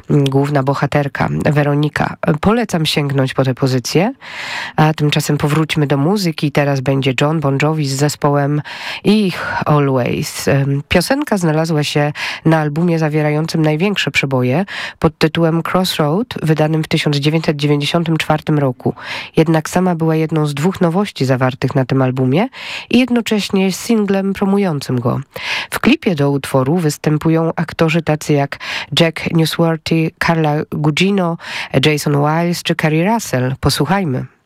główna bohaterka Weronika. Polecam sięgnąć po tę pozycję, a tymczasem powróćmy do muzyki. Teraz będzie John Bon Jovi z zespołem Ich Always. Piosenka znalazła się na albumie zawierającym największe przeboje pod tytułem Crossroad, wydanym w 1994 roku. Jednak sama była jedną z 2 nowości zawartych na tym albumie i jednocześnie singlem promującym go. W klipie do utworu występują aktorzy tacy jak Jack Newsworthy, Carla Gugino, Jason Wiles czy Kerry Russell. Posłuchajmy.